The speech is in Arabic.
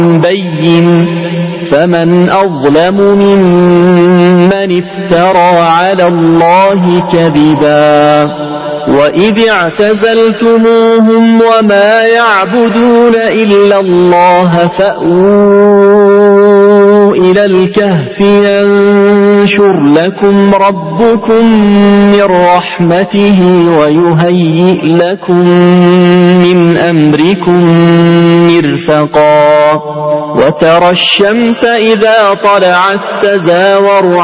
بين فمن أظلم ممن افترى على الله كذبا وإذ اعتزلتموهم وما يعبدون إلا الله فأووا إلى الكهف ينشر لكم ربكم من رحمته ويهيئ لكم من أمركم مرفقا وترى الشمس إذا طلعت تزاور